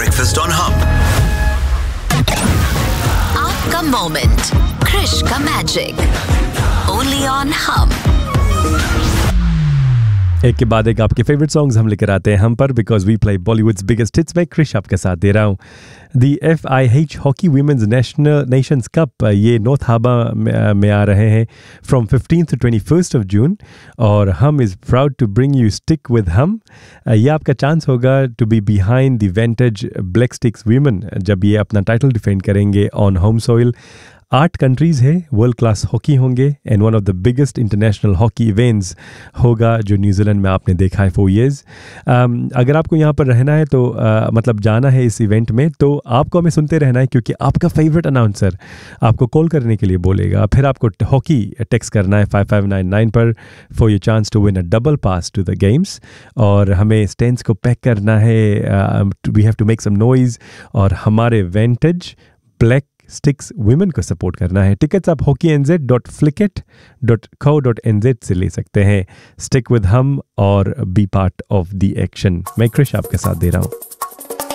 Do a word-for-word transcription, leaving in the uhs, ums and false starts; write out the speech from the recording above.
Breakfast on Hum. आपका moment, Krrish का magic, only on हम। एक के बाद एक आपके फेवरेट सॉन्ग्स हम लेकर आते हैं हम पर, because we play Bollywoods biggest hits. में क्रिश आपके साथ दे रहा हूँ। The F I H hockey women's national Nations cup ये नॉर्थ हार्बर में, में आ रहे हैं from fifteenth to twenty first of June, और हम is proud to bring you stick with हम। ये आपका चांस होगा to be behind the vintage black sticks women जब ये अपना टाइटल डिफेंड करेंगे ऑन होम सॉइल। आठ कंट्रीज़ है, वर्ल्ड क्लास हॉकी होंगे, and one of the biggest international hockey events होगा जो न्यूजीलैंड में आपने देखा है फोर ईयर्स। अगर आपको यहाँ पर रहना है तो uh, मतलब जाना है इस इवेंट में, तो आपको हमें सुनते रहना है, क्योंकि आपका फेवरेट अनाउंसर आपको कॉल करने के लिए बोलेगा। फिर आपको हॉकी टेक्स्ट करना है फाइव फाइव नाइन नाइन पर for your chance to win a double pass to the games. और हमें स्टैंड्स को पैक करना है, we have to make some noise, और हमारे विंटेज ब्लैक स्टिक्स वुमेन को सपोर्ट करना है। टिकट्स आप hockey N Z dot फ्लिकेट dot co dot N Z से ले सकते हैं। स्टिक विद हम और B part of the action. मैं क्रिश आपके साथ दे रहा हूँ।